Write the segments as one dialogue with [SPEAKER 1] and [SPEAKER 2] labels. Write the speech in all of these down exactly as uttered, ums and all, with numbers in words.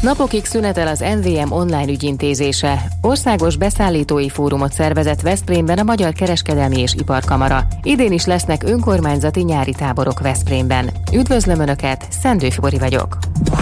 [SPEAKER 1] Napokig szünetel az em vé em online ügyintézése. Országos beszállítói fórumot szervezett Veszprémben a Magyar Kereskedelmi és Iparkamara. Idén is lesznek önkormányzati nyári táborok Veszprémben. Üdvözlöm Önöket, Szendő Fibori vagyok.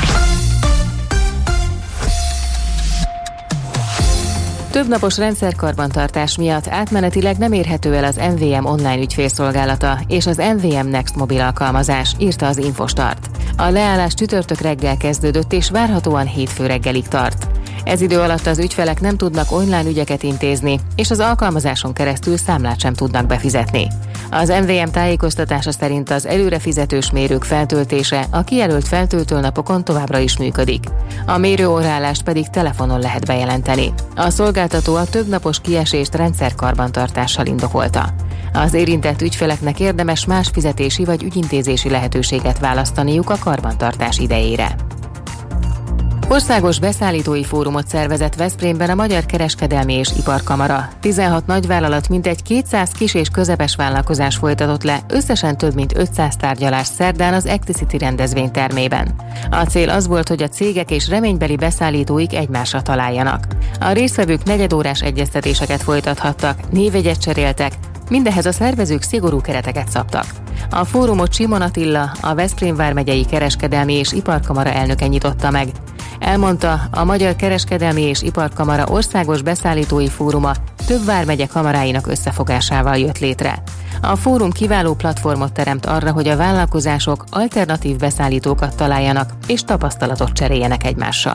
[SPEAKER 1] Többnapos rendszerkarbantartás miatt átmenetileg nem érhető el az em vé em online ügyfélszolgálata és az em vé em Next mobil alkalmazás, írta az Infostart. A leállás csütörtök reggel kezdődött és várhatóan hétfő reggelig tart. Ez idő alatt az ügyfelek nem tudnak online ügyeket intézni, és az alkalmazáson keresztül számlát sem tudnak befizetni. Az em vé em tájékoztatása szerint az előre fizetős mérők feltöltése a kijelölt feltöltőnapokon továbbra is működik. A mérőórálást pedig telefonon lehet bejelenteni. A szolgáltató a többnapos kiesést rendszerkarbantartással indokolta. Az érintett ügyfeleknek érdemes más fizetési vagy ügyintézési lehetőséget választaniuk a karbantartás idejére. Országos beszállítói fórumot szervezett Veszprémben a Magyar Kereskedelmi és Iparkamara. tizenhat nagyvállalat mintegy kétszáz kis és közepes vállalkozás folytatott le összesen több mint ötszáz tárgyalás szerdán az Acticity rendezvénytermében. A cél az volt, hogy a cégek és reménybeli beszállítóik egymásra találjanak. A résztvevők negyedórás egyeztetéseket folytathattak, névjegyet cseréltek, mindehhez a szervezők szigorú kereteket szabtak. A fórumot Simon Attila, a Veszprém vármegyei Kereskedelmi és Iparkamara elnöke nyitotta meg. Elmondta, a Magyar Kereskedelmi és Iparkamara országos beszállítói fóruma több vármegye kamaráinak összefogásával jött létre. A fórum kiváló platformot teremt arra, hogy a vállalkozások alternatív beszállítókat találjanak és tapasztalatot cseréljenek egymással.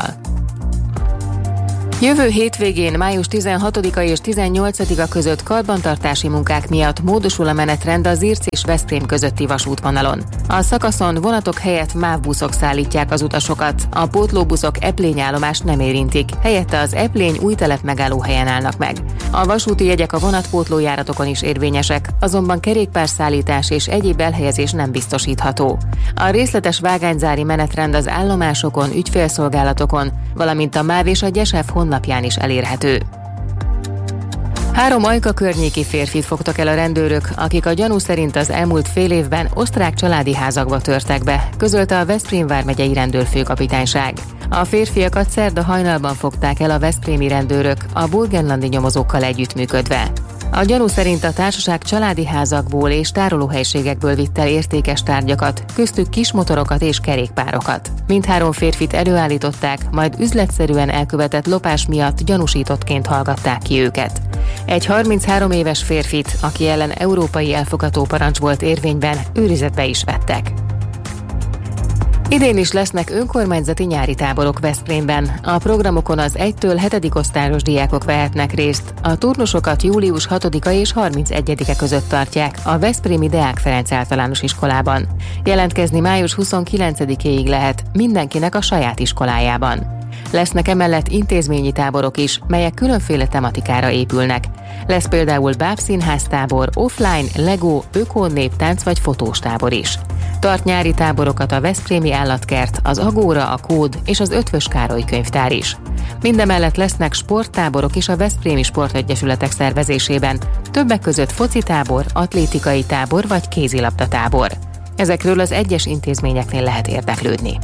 [SPEAKER 1] Jövő hétvégén, május tizenhatodika és tizennyolcadika között karbantartási munkák miatt módosul a menetrend a Zirc és Veszprém közötti vasútvonalon. A szakaszon vonatok helyett MÁV buszok szállítják az utasokat, a pótlóbuszok Eplény állomást nem érintik, helyette az Eplény Újtelep megállóhelyen állnak meg. A vasúti jegyek a vonatpótlójáratokon is érvényesek, azonban kerékpárszállítás és egyéb elhelyezés nem biztosítható. A részletes vágányzári menetrend az állomásokon, ügyfélszolgálatokon, valamint a MÁV és a Gyesev honlapján is elérhető. Három Ajka környéki férfit fogtak el a rendőrök, akik a gyanú szerint az elmúlt fél évben osztrák családi házakba törtek be, közölte a Veszprém vármegyei rendőrfőkapitányság. A férfiakat szerda hajnalban fogták el a veszprémi rendőrök, a burgenlandi nyomozókkal együttműködve. A gyanú szerint a társaság családi házakból és tárolóhelyiségekből vitt el értékes tárgyakat, köztük kismotorokat és kerékpárokat. Mindhárom férfit előállították, majd üzletszerűen elkövetett lopás miatt gyanúsítottként hallgatták ki őket. Egy harminchárom éves férfit, aki ellen európai elfogató parancs volt érvényben, őrizetbe is vettek. Idén is lesznek önkormányzati nyári táborok Veszprémben. A programokon az egytől hetedik osztályos diákok vehetnek részt. A turnusokat július hatodika és harmincegyedike között tartják a Veszprémi Deák Ferenc általános iskolában. Jelentkezni május huszonkilencedikéig lehet, mindenkinek a saját iskolájában. Lesznek emellett intézményi táborok is, melyek különféle tematikára épülnek. Lesz például bábszínház tábor, offline, Lego, öko-néptánc vagy fotós tábor is. Tart nyári táborokat a Veszprémi Állatkert, az Agóra, a Kód és az Ötvös Károly könyvtár is. Mindemellett lesznek sporttáborok is a Veszprémi Sportegyesületek szervezésében, többek között focitábor, atlétikai tábor vagy kézilabdatábor. Ezekről az egyes intézményeknél lehet érdeklődni.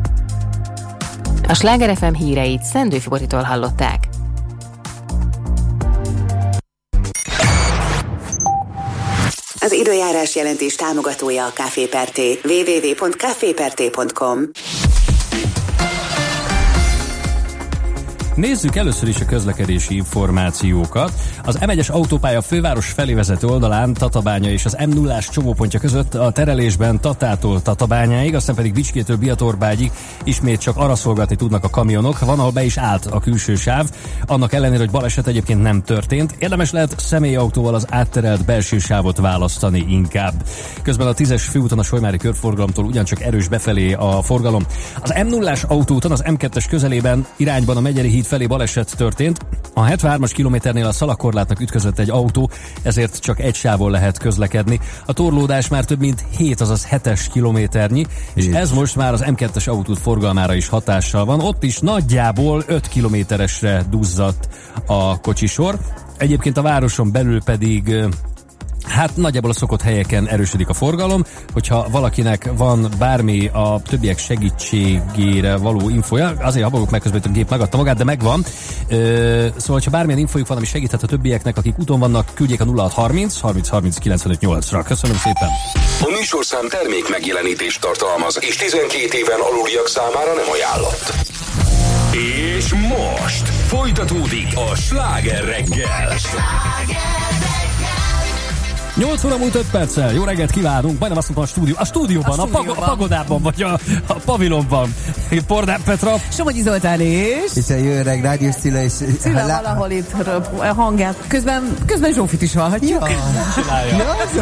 [SPEAKER 1] A Sláger ef em híreit Szendő Fiboritól hallották.
[SPEAKER 2] Az időjárás jelentés támogatója a Café Perté. double-u double-u double-u pont café perté pont com.
[SPEAKER 3] Nézzük először is a közlekedési információkat. Az em egyes autópálya főváros felé vezető oldalán Tatabánya és az em nullás csomópontja között a terelésben Tatától Tatabányáig, aztán pedig Bicskétől Biatorbágyig ismét csak arra szolgálni tudnak a kamionok. Van, ahol be is állt a külső sáv, annak ellenére, hogy baleset egyébként nem történt. Érdemes lehet személyautóval az átterelt belső sávot választani inkább. Közben a tízes főúton a Solymári körforgalomtól ugyancsak erős befelé a forgalom. Az em nullás autóúton az em kettes közelében irányban a Megyeri híd felé baleset történt. A hetvenhármas kilométernél a szalagkorlátnak ütközött egy autó, ezért csak egy sávon lehet közlekedni. A torlódás már több mint hét, azaz hetes kilométernyi, és ez most már az em kettes autóút forgalmára is hatással van. Ott is nagyjából öt kilométeresre duzzadt a kocsisor. Egyébként a városon belül pedig Hát nagyjából a szokott helyeken erősödik a forgalom, hogyha valakinek van bármi a többiek segítségére való infója, azért habogok meg, közben a gép megadta magát, de megvan. Ö, szóval, ha bármilyen infójuk van, ami segíthet a többieknek, akik úton vannak, küldjék a nulla hat harminc harminc harminc kilencvenöt nyolcra. Köszönöm szépen!
[SPEAKER 4] A műsorszám termék megjelenítést tartalmaz, és tizenkét éven aluliak számára nem ajánlott. És most folytatódik a Sláger reggel.
[SPEAKER 3] nyolc óra múlt öt perccel. Jó reggelt kívánunk. Majdnem azt mondtam a stúdió. A stúdióban, a, stúdióban. a, pag- a pagodában, vagy a, a pavilonban. Pordán Petra.
[SPEAKER 5] Somogyi Zoltán és...
[SPEAKER 6] És a jó öreg Rádiós Cilla és...
[SPEAKER 5] Cilla valahol itt hangját. Közben, közben Zsófit is hallhatjuk.
[SPEAKER 6] Ja.